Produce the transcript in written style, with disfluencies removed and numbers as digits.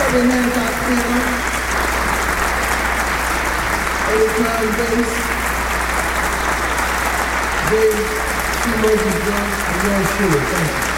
Kevin Hancock piano, Eddie Crown bass, James C. Moses drums, and Ron Stewart. Thank you.